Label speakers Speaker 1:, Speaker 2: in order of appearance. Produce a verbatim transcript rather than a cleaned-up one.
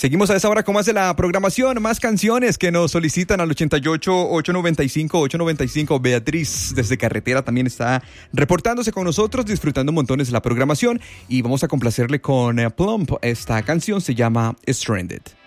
Speaker 1: Seguimos a esa hora con más de la programación, más canciones que nos solicitan al ochenta y ocho, ochocientos noventa y cinco, ochocientos noventa y cinco. Beatriz desde Carretera también está reportándose con nosotros, disfrutando montones de la programación, y vamos a complacerle con uh, Plump. Esta canción se llama Stranded.